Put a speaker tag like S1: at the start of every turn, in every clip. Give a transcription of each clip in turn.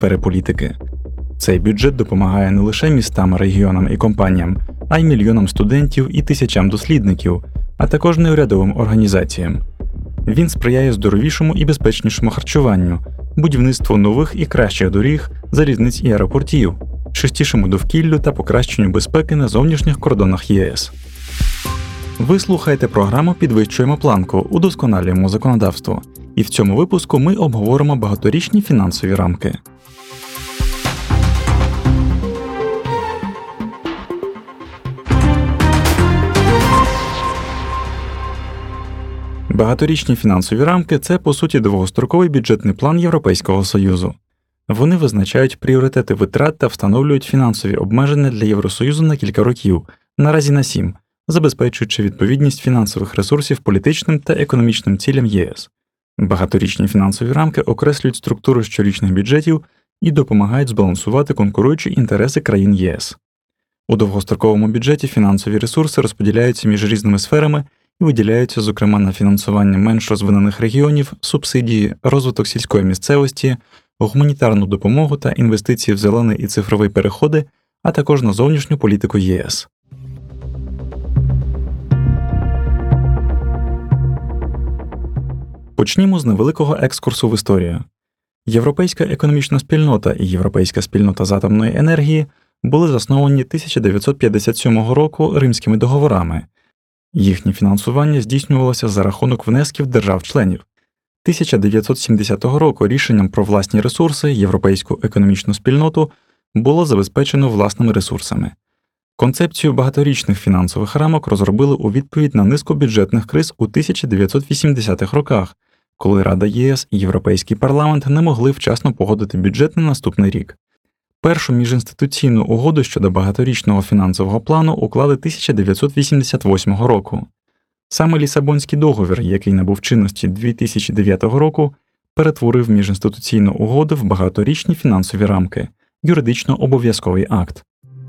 S1: сфери політики. Цей бюджет допомагає не лише містам, регіонам і компаніям, а й мільйонам студентів і тисячам дослідників, а також неурядовим організаціям. Він сприяє здоровішому і безпечнішому харчуванню, будівництву нових і кращих доріг, залізниць і аеропортів, чистішому довкіллю та покращенню безпеки на зовнішніх кордонах ЄС. Ви слухаєте програму «Підвищуємо планку. Удосконалюємо законодавство». І в цьому випуску ми обговоримо багаторічні фінансові рамки. Багаторічні фінансові рамки – це, по суті, довгостроковий бюджетний план Європейського Союзу. Вони визначають пріоритети витрат та встановлюють фінансові обмеження для Євросоюзу на кілька років, наразі на 7, забезпечуючи відповідність фінансових ресурсів політичним та економічним цілям ЄС. Багаторічні фінансові рамки окреслюють структуру щорічних бюджетів і допомагають збалансувати конкуруючі інтереси країн ЄС. У довгостроковому бюджеті фінансові ресурси розподіляються між різними сферами і виділяються, зокрема, на фінансування менш розвинених регіонів, субсидії, розвиток сільської місцевості, гуманітарну допомогу та інвестиції в зелений і цифровий переходи, а також на зовнішню політику ЄС. Почнімо з невеликого екскурсу в історію. Європейська економічна спільнота і Європейська спільнота з атомної енергії були засновані 1957 року Римськими договорами. Їхнє фінансування здійснювалося за рахунок внесків держав-членів. 1970 року рішенням про власні ресурси Європейську економічну спільноту було забезпечено власними ресурсами. Концепцію багаторічних фінансових рамок розробили у відповідь на низку бюджетних криз у 1980-х роках, коли Рада ЄС і Європейський парламент не могли вчасно погодити бюджет на наступний рік. Першу міжінституційну угоду щодо багаторічного фінансового плану уклали 1988 року. Саме Лісабонський договір, який набув чинності 2009 року, перетворив міжінституційну угоду в багаторічні фінансові рамки – юридично обов'язковий акт.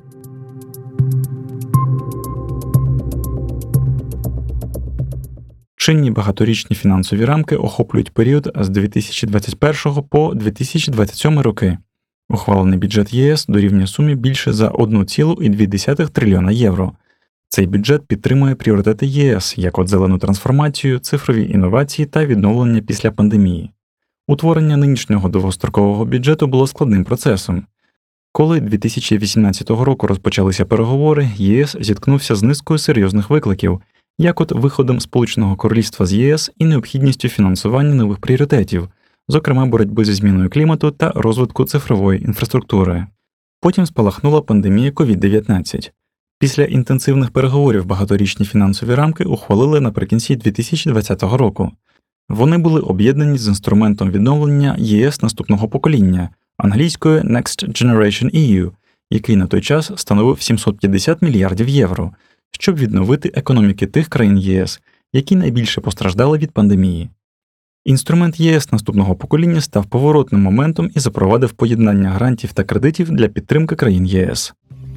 S1: Чинні багаторічні фінансові рамки охоплюють період з 2021 по 2027 роки. Ухвалений бюджет ЄС дорівнює сумі більше за 1,2 трильйона євро. Цей бюджет підтримує пріоритети ЄС, як от зелену трансформацію, цифрові інновації та відновлення після пандемії. Утворення нинішнього довгострокового бюджету було складним процесом. Коли 2018 року розпочалися переговори, ЄС зіткнувся з низкою серйозних викликів, як от виходом Сполученого Королівства з ЄС і необхідністю фінансування нових пріоритетів, зокрема боротьби зі зміною клімату та розвитку цифрової інфраструктури. Потім спалахнула пандемія COVID-19. Після інтенсивних переговорів багаторічні фінансові рамки ухвалили наприкінці 2020 року. Вони були об'єднані з інструментом відновлення ЄС наступного покоління, англійською Next Generation EU, який на той час становив 750 мільярдів євро, щоб відновити економіки тих країн ЄС, які найбільше постраждали від пандемії. Інструмент ЄС наступного покоління став поворотним моментом і запровадив поєднання грантів та кредитів для підтримки країн ЄС.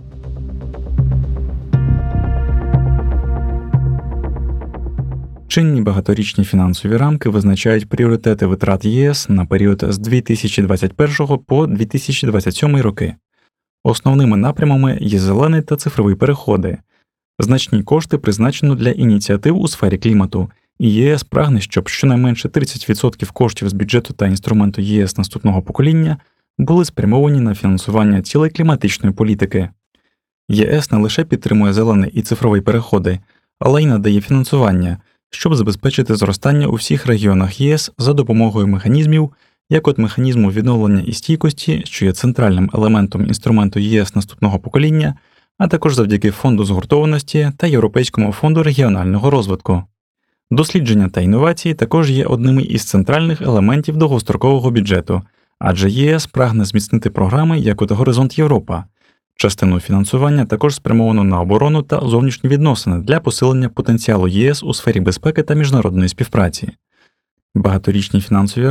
S1: Чинні багаторічні фінансові рамки визначають пріоритети витрат ЄС на період з 2021 по 2027 роки. Основними напрямами є зелений та цифровий переходи. Значні кошти призначено для ініціатив у сфері клімату, і ЄС прагне, щоб щонайменше 30% коштів з бюджету та інструменту ЄС наступного покоління були спрямовані на фінансування цілей кліматичної політики. ЄС не лише підтримує зелений і цифровий переходи, але й надає фінансування, щоб забезпечити зростання у всіх регіонах ЄС за допомогою механізмів, як от механізму відновлення і стійкості, що є центральним елементом інструменту ЄС наступного покоління, а також завдяки Фонду згуртованості та Європейському фонду регіонального розвитку. Дослідження та інновації також є одними із центральних елементів довгострокового бюджету, адже ЄС прагне зміцнити програми, як от «Горизонт Європа». Частину фінансування також спрямовано на оборону та зовнішні відносини для посилення потенціалу ЄС у сфері безпеки та міжнародної співпраці. Багаторічні фінансові